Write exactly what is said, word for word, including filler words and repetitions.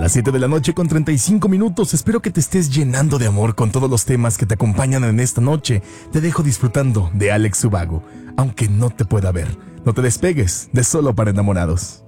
Las siete de la noche con treinta y cinco minutos. Espero que te estés llenando de amor con todos los temas que te acompañan en esta noche. Te dejo disfrutando de Alex Ubago, aunque no te pueda ver. No te despegues de Solo para Enamorados.